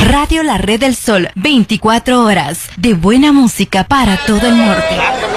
Radio La Red del Sol, 24 horas de buena música para todo el norte.